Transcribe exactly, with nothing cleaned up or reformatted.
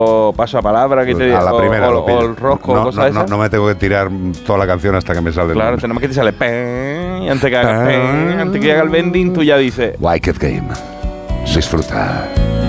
o paso a palabra que te A la o, primera o, lo pillo. o el rosco no, o cosas no, esas. no, no me tengo que tirar toda la canción hasta que me sale. Claro, el... tenemos que te sale pen, antes que haga pen, antes que haga el bending, tú ya dices Wicked Game. Disfruta.